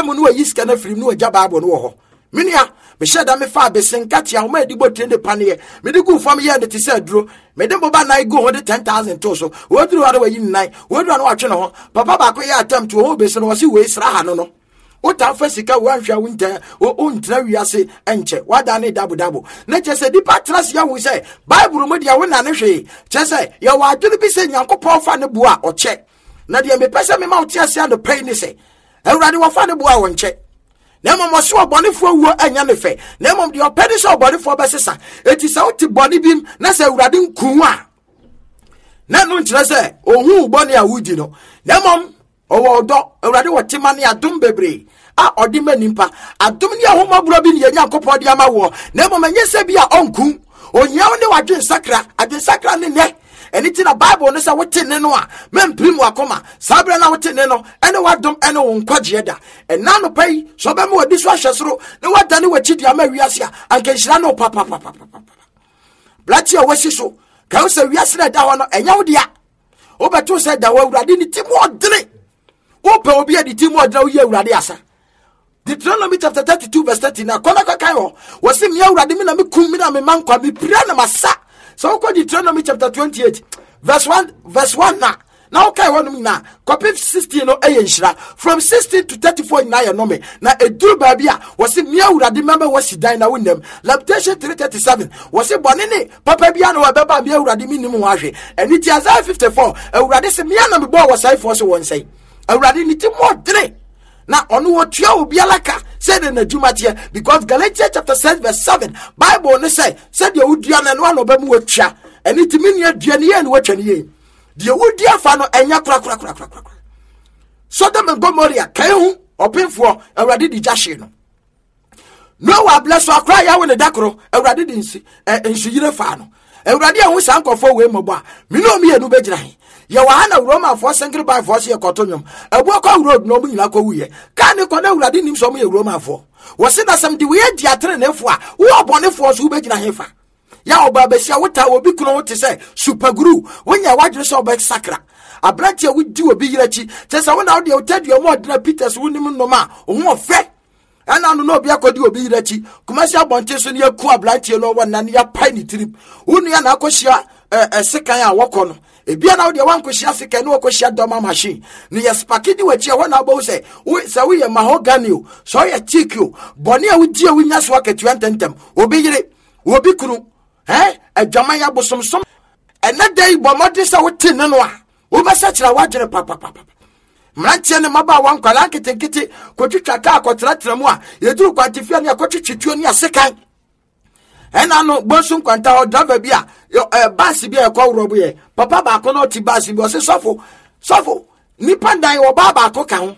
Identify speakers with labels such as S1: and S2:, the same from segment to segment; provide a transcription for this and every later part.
S1: mu no yi sika na firi no agya Bible no ho menia me sheda me fa besenkatia o ma edibo trende panie me de gu fam ye ne te se duro me de boba na go ho de 10,000 to so wo duru wa de yi nnan wo duru na wa twe no ho papa ba ko ye attempt wo be se no wo si we sra ha no o ta fa sika wo anhwa wunta o ntra wiase enche wada ne dabo na che se dipa trust ya wo se Bible mu dia wo na ne hwe che se ya wa aduru bi se Nyankopon fa ne bua o che na dia me pese me ma o ti ase ando pay ni se Ewurade wo fa ne bua wo nche na mama so obonefo wuo anya ne fe na mama de opedi so obonefo besesa eti se oti boni bim na se Ewurade nku a na no nkyere se ohun boni a wudi no na mama owo odo Ewurade wo tema ne adom bebre a odi manimpa adom ne ahomaburo bi ne Nyankopon de ama wo na mama nyese bi a onku onyaw ne wadwen sakra ne ne anything na Bible no say wote ne no a memprim wakoma sabre na wote ne no ene wadom ene wo nkwaje da ena no pai so be me wadi so ahwesoro ne wadane wachidi ama wiase a anka nhira no papa blati a wasi so ka wo se wiase na da ho no enya wo dia wo beto se da wo Ewurade ni timo odene wo pe obi adi timo odene wo ye Ewurade asa Deuteronomy chapter 32 verse 30 na kona kakan ho wo se me Ewurade me na me kum me na me mankwa me pira na masa. So Deuteronomy chapter 28 verse 1 now okay one na copy 16 no eyenhira from 16 to 34 na ye no me na eduru ba bia was me Ewurade member was dan na wonam Lamentation 3:37 was bone ne papa bia na wabeba me Ewurade minim ho ahwe eni ti Isaiah 54 Ewurade se me na me bo wasai for so won say Ewurade ni ti mo dre na onu wotua obi alaka said in the Jumatia because Galatians chapter 6 verse 7 Bible no say said the udua na no ba mu watua eni ti me nua dua ne ye ne watwa ne ye de udua fa no enya kra Sodom and Gomorrah kai hu opinfo Ewurade di jahye no wa bless akra ya we ne dakoro Ewurade di nsi ensuyire fa no Ewurade hu sankofo we mobo a me no me enu begira he ye wa na Roman for singri by for se kotonyom ebu akwa road no mu nyina kowuye ka ne ko na Ewurade nim so mu ye Roman for wo se na sam di we di atre ne fo a wo obonefo so begira he fa ya oba besia wota obi kuno wote se super guru wonya wadre so oba sakra abrantia wudi obi yirachi tesa wona wo de otadua mo odra Peters wonim no ma ho ofe ana no obi akodi obi yirachi kumasi abonte so ne yaku abrantia no wona ne ya pai ni trip wonu ya na akohia sekan a wokọ no ebia na wo de wankohia sekan no wakohia doma machine ne ya spakidi wachi wona abo se wo ye mahogany o so ye teak o boni a wudi a winya so akatua ntentem obi yire obi kunu adwama ya bosomsom ena dai bomode sa wote ne no a wo besa kira wadwere papa mrantie ne maba wankwala nketenkete kotwitwa ka akotratra mu a yeduru kwantifia ne akotwitwituo ne asekan ena no bonsu kwanta ho driver bia bus bia ekwo ye papa ba ko no ti bus bi o se sofo nipa dan wo baba ko ka ho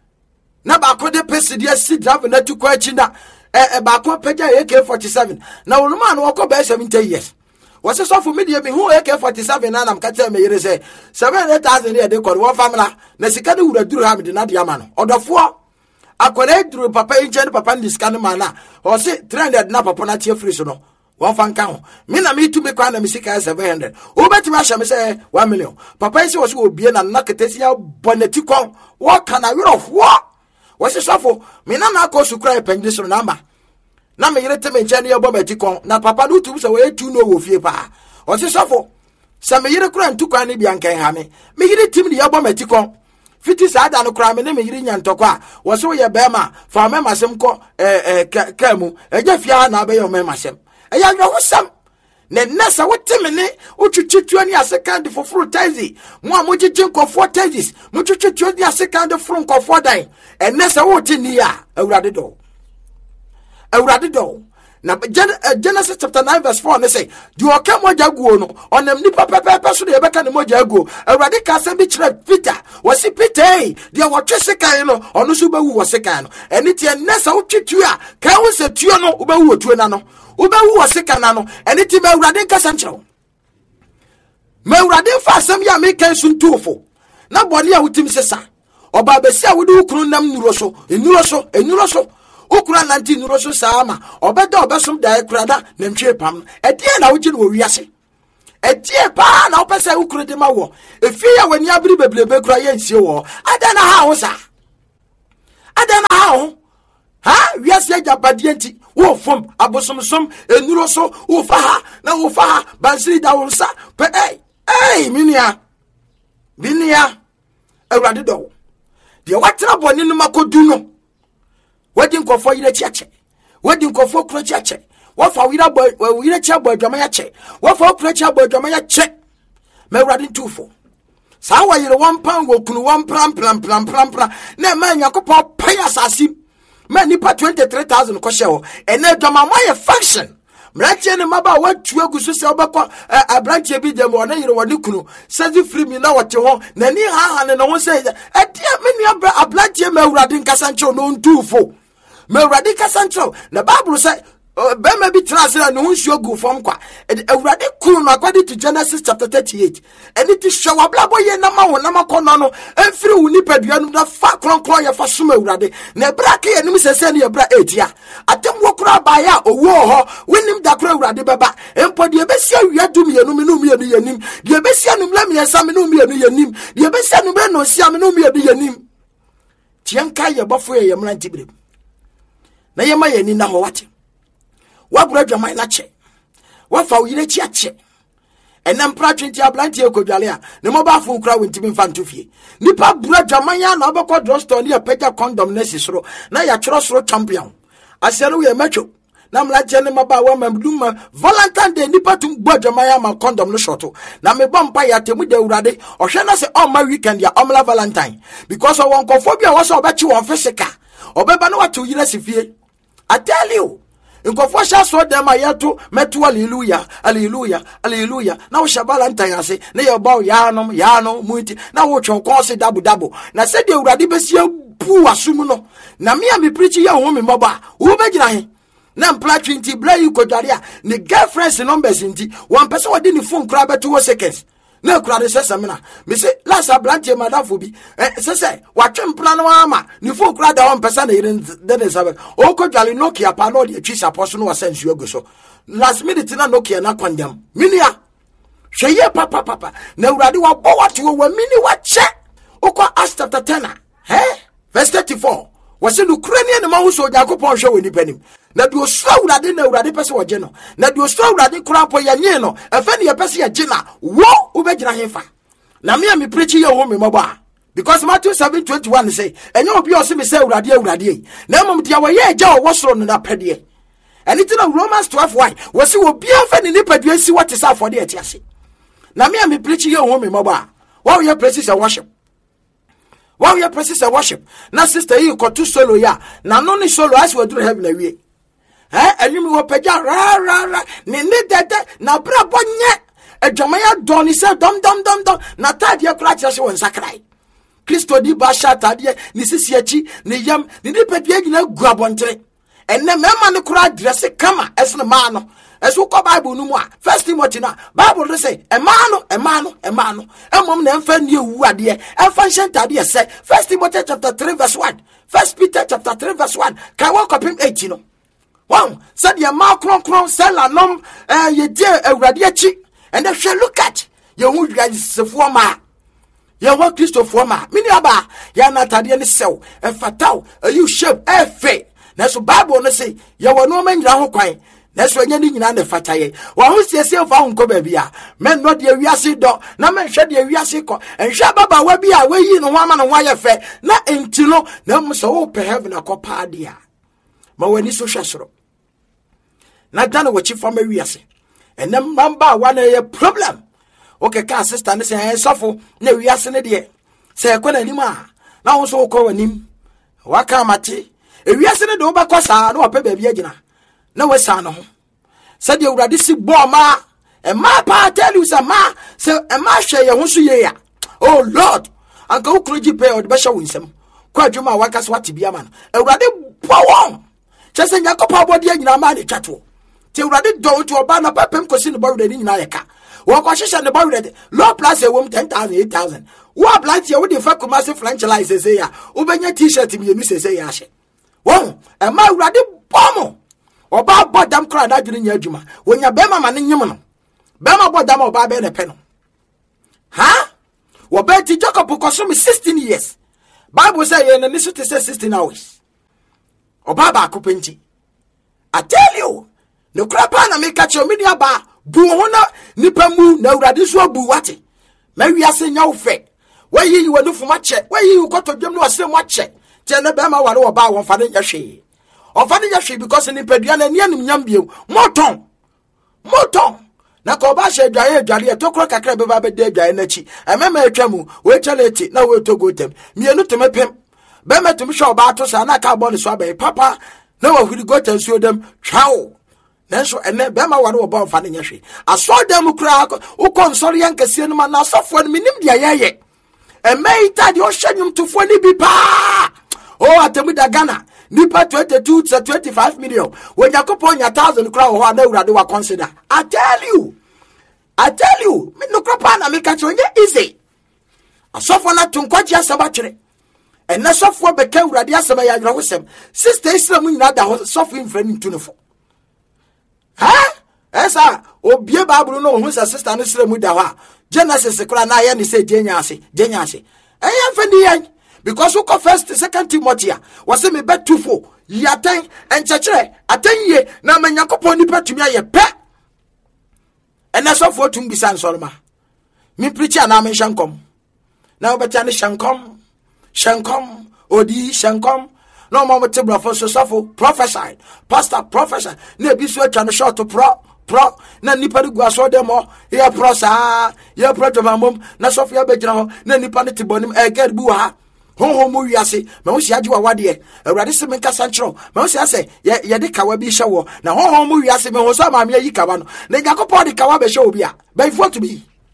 S1: na ba ko de pesi de si driver na tu kwa achi na ba ko peja AK47 na woluma no ko ba 70 years was so for media me who AK47 na nam ka tell me yere say 700,000 e de ko wo family na sika de wura duru ha me de na de ama no odofo akwara duru papa inche papa ndi sika no mana o se 300 na papa na tie free so no wo fan kan ho me na me tu me kwa na me sika 700 wo beti ma sha me say 1 million papa isi wo so obie na na ketesi ya boneti kon wo kana we of what was so for me na na ko sukra epengde so namba na me yere teme nche ne yebo matikon na papa no tu so we tu no wo fie pa o se sofo se me yere kura ntukwa ne bia nkan ha me yere tim ne yebo matikon fiti sa ada no kura me ne me yere nya ntokwa wo so ye bema fa me masem ko kamu eja fie ha na be yo me masem eya yo hosam ne nasa wotime ne utwitwitwa ni asekande foforo taxi mo amogigin kofo taxis mo twitwitwa ni asekande foro kofo dan enesa wotini a Ewurade do na Genesis chapter 9 verse 4 ne say di oka moja guo no onam nipa pepepe so de beka ne moja guo Ewurade ka se bi kire Peter wasi Peter di wotwe sekan no ono so bewu wosekan no eni tie enesa wotwitwa a ka wo se tuo no obewu otuo na no ubewu wasika na no eni ti Ewurade nkasa nkyerɛw Ewurade fa asɛm ya me kan suntufo na bɔne a wotim sesa ɔba besi a wode ukuru nam nuro so ukura nanti nuro so saama ɔbɛda ɔbɛsom dae kurada na ntwe pam ɛdeɛ na wogye no wɔ wiase ɛdeɛ pa na wopɛsɛ ukuru de ma wɔ efi ya wani abiri beblebe kura yɛ nsie wɔ ada na ha wo sa adana how ha wiase agabadienti wo fom abosomsom enuro so wo fa ha na wo fa ha bansiri da wo nsa pe minia awurade do de watena boni no makodu no wadi nkofo yire chiache wadi nkofo kuro chiache wafa wire chia bo adwama ya che wafa kuro chia bo adwama ya che me awurade ntufo sa wa yire one pound wo kunu one plan na ma nyakopo paya sasim ma nipa 23,000 ko hye ho ene adwama ma ye function mrache ne maba watu agusu se obekọ abranche bi dem wona yire woni kunu sazi free mi na wote ho na ni ha ne no ho se etia me ni abranche ma awurade nkasa ncho no ntufo ma awurade kasa ncho na bible say be ma bi transfer no nsuo gu fom kwa awurade kunu no according to Genesis chapter 38 eni ti hwa blabo ye na ma wo na makono no emfiri wo nipadua no na fa kronkron ye fa soma awurade na brake ye nim sese ne ye bra etia atem wo kura ba ya owo ho winim da kura awurade beba empo de besia wia dum ye no me no me ye nim de besia no mla me sa me no me ye nim de besia no bre no sia me no me ye nim tienka ye bofo ye mla ntibire na ye ma ye ni na ho wate wabura dwama na che wafa uyire chi ache enam pra 20 ablanti ekodwale a ne mobile phone kra wentimi mfa ntofie nipa bura dwama ya na obekọ drugstore ne pega condom na sisoro na ya choro soro champion asere we macho na mlache ne maba wa mamduma Valentine Day nipa tum bua dwama ya ma condom no shoto na me bompa ya temu de urade ohwe na se on my weekend ya omla Valentine because of one confobia was obechi won physical obeba na watu yire sifie. I tell you nkofo sha so dem ayato metu hallelujah na wo shabala ntanyase na ye bawo yaano muiti na wo twon konse dabo na se de urade besia bu asum no na me am preach ye ho me moba wo begina he na mpla 20 bla you kodwaria ne girlfriends numbers nti one person wodi ni phone kra beto 2 seconds na kra de sesamina me say last ablantie madafo bi se watwe mpla no ama ni phone kra da one person na yire de sabe o kodwale Nokia pa no de twisa poso no wasansu ago so last minute na Nokia na condemn minia hweye papa na urade wa bo wate wa mini wa che okọ Acts chapter 10 verse 34 wase Ukrainian ne ma wo so Yakobon hwe woni panim na do so urade na urade pese wo je no na do so urade kura po ya nye no efe ne pese ya je na wo ubegina hefa na me preach ye ho me moba because Matthew 7:21 say enye obi o se me say urade na mom dia wo ye agya wo soro no na pede eni na Romans 12:1 wase wo bia fa ne nipadua si what is for the etiase na me preach ye ho me moba wo ye praises and worship. While you practice a worship, na sister you got two solo ya. Na no ni solo as we do heaven away. And you will pay ra ni that na bra bonye. A jamaya doni se dom na tadia cratchers one sakrai. Christo di basha tadia ni sisiachi ni yam ni pedia gina guabontre. And the memma no cry dress kama as the man. As we call Bible no more. First Timothy na Bible say emano. Mom na mfa nie wu ade e function tade say First Timothy chapter 3 verse 1. First Peter chapter 3 verse 1. Kai wa kopim 8 no. Wow, said your ma kron sell anom ye die awurade achi. And if you look at your hu dwasefo ma. Ye wa Christopher ma. Mini aba ya na tade ne sew. E fatao you shape e fe. Na so Bible no say ye wa no manyira ho kwan. That's when you need to fataye. Wa hu siesie fa hunko baby a. Men no de wiase do. Na men hwe de wiase ko. Enhwe baba wa bi a we yi no ho ama no wa ye fe. Na enti no na mo so wo pe heaven akopa de a. Ma wani so hwesoro. Na dan wo chi fama wiase. Enem mamba wa na ye problem. Okay ka sister ne se sofo na wiase ne de. Se ekona nim a. Na wo so wo ko wanim. Wa ka mate. E wiase ne de wo ba kosa na wo pe baby agina. Na we sa no ho said the urade si bo ma e ma pa tell you say ma say e ma hwe ye ho so ye ya oh Lord anka ukroji pe o de be hwe winsem kwa dwuma wa kasa wate bia ma no urade bo won chese Nyakopa body anyina ma de twato te urade do to oba na papem kosi ne bawre ni nyina ye ka wo kwa hwehwe ne bawre low plus e wom 10,000 8,000 wo ablant ye wo de fa commerce franchise say ya wo benya t-shirt mi enu say ya hye won e ma urade bomo oba bodam kra da dwene nya adwuma wonya bema ma ne nyem no bema bodam oba be ne pe no ha wo be ti Jacob koso me 16 years Bible say ye na nisu te say 16 hours. Obaba akopenti. I tell you, no krapa na me catch your media ba bu hona nipa mu na urade so abu wate. Ma wiase nya wo fe. Why you wanu fuma che? Why you got to dwem no asem wa che? Che na be ma ware oba won fa ne nya hwe. On fa ne nya hwe because nipa dua na nia nim nyam bio. Moton. Na ko ba she dwaye e tokro kakra be ba be de dwaye na chi. Emema atwa mu, we chaleti na we to go tem. Mienu temepem. Be metum sho ba to sa na ka bo ne so abai papa. Na wa huri go tem so dem twawo. Nanso ene be ma ware oba fa ne nya hwe. Aso dem kura wo konsori yankase no ma na asofo no minim dia yeye. Emeita di oshenyum tufo ni bi pa. Oh atemu da Ghana. Nipa 22 to 25 million. When Yakopo nya 1,000 kura ho na urade wa consider. I tell you. Me no krapa na me catch you easy. Asofo na tunkwaji asaba kire. And na sofo beka urade asaba ya yira wosem. Sister Islam nyina da ho sofo infrani ntunefo. Ha? Esa obie Bible no ho sa sister no Islam da ho. Genesis kura na ya ni say jenya ase. Eya mfani yan. Because who go first, second Timothy was me bet 2:4. Yaten and chachere, aten ye, na menyakopo ni pet to me a pe. And that's all for to be san solma. Me preacher na men shankom. Now betani shankom, odi shankom. No more table for so prophesied. Pastor prophesied. Ne be so trying to short to pro. Na nipa de gua so dem o ye pro sa ye pro to mamom na sofia be gina ho na nipa ne tibonim e get bu ha. Ho mu wiase ma wo sia jiwa wade awurade se menka sanchro ma wo sia se ye de kawa bi hye wo na ho mu wiase me ho so ma me yi kawa no na Yakobɔ de kawa be hye obi a bayfo to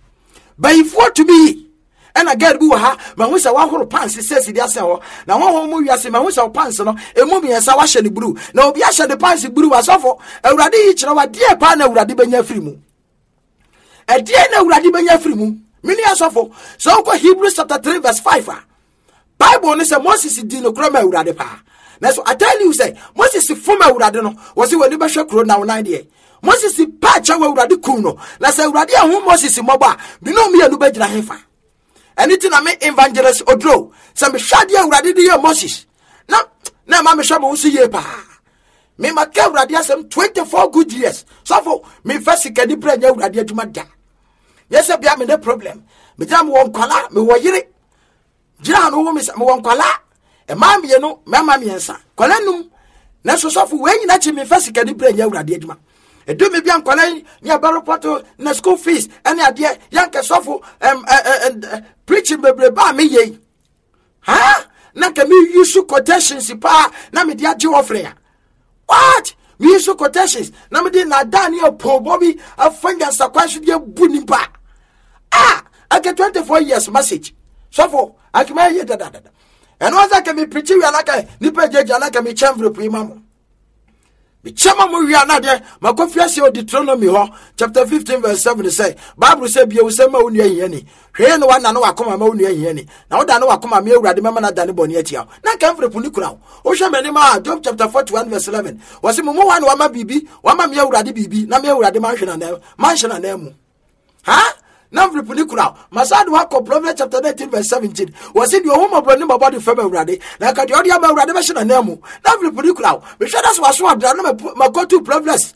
S1: be and again bu ha ma wo sia wa horo pants sesi dia se ho na ho mu wiase ma wo sia pants no emu bi ensa wa hye ne buru na obi a hye de pants buru asofo awurade yi kire wa die pa na awurade benya firi mu e die na awurade benya firi mu mini asofo so ko Hebrews chapter 3 verse 5 Bible ne say Moses di no kro ma awurade pa. Na so I tell you say Moses fom awurade no was when you be hwe kro na 9 dey. Moses pa cha awurade ku no. Na say awurade ahun Moses moba bi no me anu be gina hefa. Anything na me evangelist odro. Say me hwade awurade di Moses. Na ma me hwe mo so ye pa. Me ma ka awurade asem 24 good years. So for me first kadi pranya awurade adwuma da. Yes bia me the problem. Me jam won kwala me wo yire. Jira no wo me won kwala e ma me no mama me ensa kwala num na sosofu we nyina chi me fasika di branya awurade adwuma e do me bia kwala ni abaropoto na school fees ene ade yanke sofu preaching bebre ba me ye ha na ka me use quotations pa na me dia je offering what me use quotations na me di na Daniel po bobi afanya sakwansu dia bunimpa I get 24 years message so for akima ye da and was that can be preach we anaka nipa jeje anaka me chambre prima me chama mo wi anade makofia se Deuteronomy ho chapter 15 verse 7 say Bible say bia we say ma wonu ahia ni hwe no wana no wakoma ma wonu ahia ni na woda no wakoma me awurade mama na dane boni atia na kamfre puni kura o hwe mani ma Job chapter 41 verse 11 was mo wan wa ma bibi wa ma me awurade bibi na me awurade man hwe na mu ha Now Punikura, Masad Wako, Proverbs chapter 19, verse 17. Was it your home of running about the family ready? Like at the audio about Radimation and Nemu. Now Punikura, we should us was what my go to Proverbs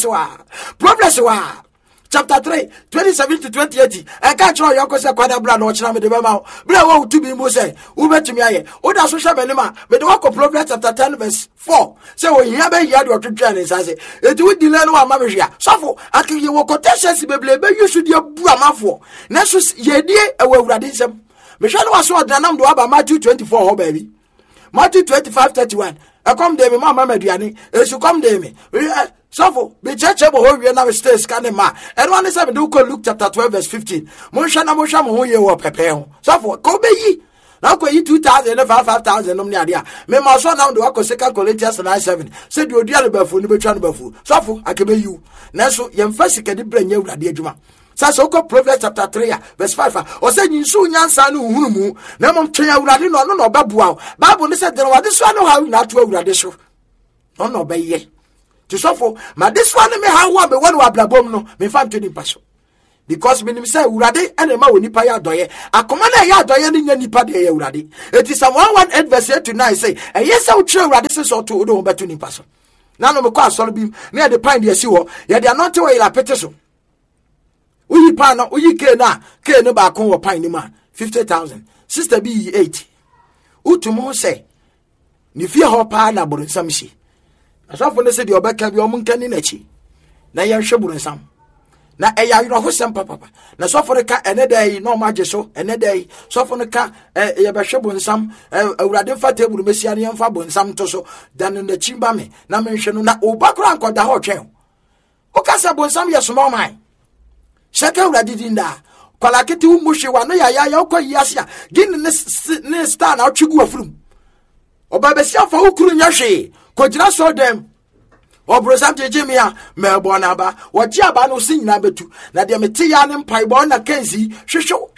S1: chapter 3, 27 to 28. I can't try your cosa quite brand or chame de Bama. Bravo to be Mose, Uber to me. Oda social benema, but the work of Proverbs chapter 10, verse 4. So when you have a yard or 2 journeys, I say, it would delay no Mamma. So I can you walk quotations, baby, you should your Brahma for. Nessus, ye dear, away radism. Michelle was what the number about Matthew 24, baby. Matthew 25, 31. I come there, Mamma Mediani, as you come there, me. So be church able we now stay scanning ma. And one is do Luke chapter 12 verse 15. Moshana ho ye wo pepe. So for go be ye. Now go ye 2,000 and 5,000 no idea. Me ma so now do I 2 Corinthians 9:7. Said you dear befu ni be try befu. So for I can be you. Now so yem first can bring you urade adwuma. So go Proverbs chapter 3 verse 5. O say nsu nyansa no hunu mu. Na mom twen urade no babua. Bible say there was this one how na to urade so. No be ye. To suffer, but this one me how one be one wa blabom no me fan to the paso. because minim say urade ene ma woni pa ya doye akoma na ya doye ni nya nipa de ya urade. It is Psalm 118 verse 8 to 9 say yes I try urade se so to do beto nipa so. Na no me kwa asoro bi na de pan de asi wo ye de anote wo ila pete so. Uyi pan no uyi ke no ba kon wo pan ni ma 50,000 sister be 80 utumo say ni fie ho pa na boronsam shi asafo ne se de obeka bi omun kani na chi na ye hwe boronsam na eya yiro ho sem papa na sofo ne ka ene dai no ma so ene dai sofo ne ka ye be hwe boronsam awurade fa teburu mesia ne yemfa boronsam to so dan na chimba me na me hwe no na obakura ankoda ho twen o ka sa boronsam ye small man shaka awurade dinda kwala kete wu muhwe wa no ya okwa yiase a gin ne star na otwigu afurum oba besia fa ukuru nya hwe kojira so dem obrosam jejemia mebo na ba woji aba no sinyina betu na de mete ya ne mpaibo na kenzi hwehwo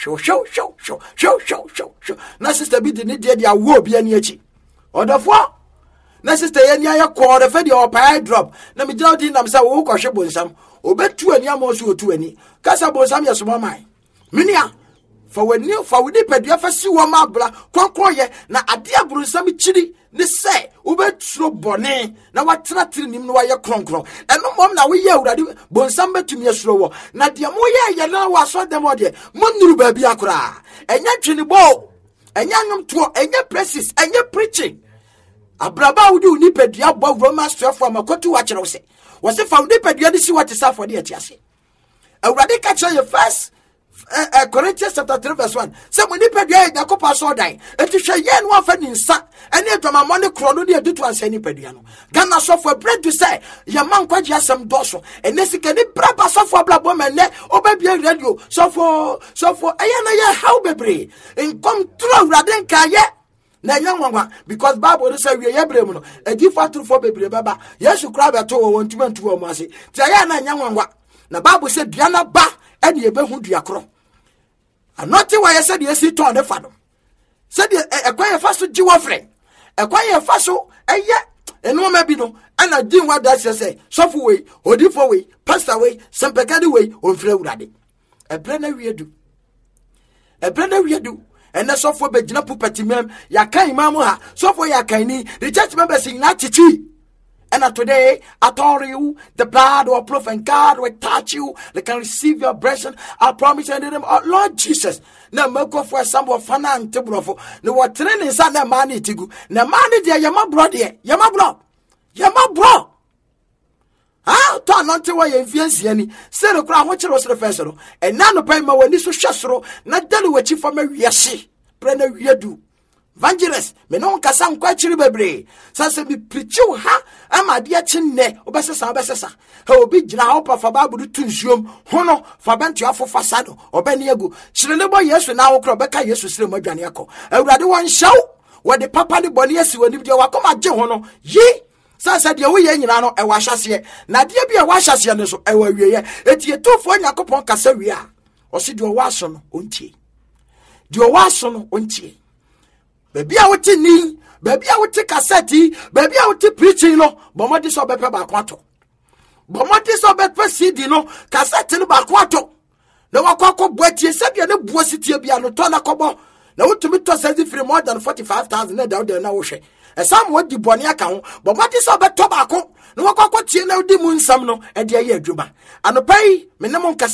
S1: na sister bi de ne de awo obi ani achi odofo na sister ye ni ayekọ de fe de opai drop na me gina odi nam sa wo ko hwe bonsam obetu ani amoso otu ani kasa bonsam ye somo man minia fa woni padua fa si wo ma bra konkroye na ade abronsam chiri ne se ubetro bone na watena tirinim no waye kronkron eno mom na we ye awurade bonsam betumi asuro wo na de mo ye na waso dem ode monuru ba bi akora enya twini bo enya nwom to enya praises enya preaching abraba wudi uni padua bo Romans 12 amakotu wa kire wo se fa wudi padua de si wate safo de atiase awurade ka kire ye first Corinthians chapter 3 verse 1 say when nipadua yakopa so dan etihwe ye no afa ni nsa ene adwama mo ne kro no de adutu ansa nipadua no Ghana sofo bread to say ya man kwaji asem doso ene sika ni braba sofo blabo mene obabia radio sofo eye na ye how bebre in come through raden kaye na nyanwa because Bible say we ye brem no agifa through for bebre baba Yesu kra beto wo ntumantu wo ase ti aya na nyanwa na Bible say duana ba ene ebe hu duakro anoti wa ye said yesi ton de fado said ekwan ye faso jiwa frɛ ekwan ye faso eye eno ma bi no ana din wa da say sofo we odifo we pastor we sempekade we onfra urade ebre na wiedu ene sofo be gina pupati mem ya kan imam ha sofo ya kan ni the church members in na chichi. And today, I told you, the blood of proof and God will touch you. They can receive your blessing. I promise you in the name of Lord Jesus. Now, make for some of Fanan Tibrofo. No, what training is on the money to go. The money there, Yama bro, dear. Yama bro. Ah, turn on to why you influence any. Say the crowd, what you was the first. And none of payment when this was shasro, not tell what you for me, yes, Brenner, you do. Evangelist, me no nkasa nkwa chiri bebre. Sanse mi preachu ha ama de chinne obesesa. Ha obi gina ho pa fa Bible tu nsuom hono fa bentu afofa sado obeni egu. Chire ne bo Yesu na wokro beka Yesu sire mo adwane akọ. Awurade won hyew wo de papa de boni asi woni de wakoma gye hono. Yi sanse de wo ye nyina no e wa hyase na de bi e wa hyase ne so e wa wieye. Etie tofo Yakobon kasa wi a. Osi de wo aso no ontie. De wo aso no ontie. Baby a wote ni, baby a wote cassette, baby a wote preaching no, bomodi so bepe ba kwato. Bomodi so bepe CD no, cassette no ba kwato. Na wakoko boatie sebia ne buositie bia no to na kobo. Na wotumi to send free more than 45,000 na da na wo hwe. E sam wo di boni aka ho, bomodi so beto ba ko. Na wakoko tie na odi mu nsam no, e de ye adwuma. Anopai, me ne mo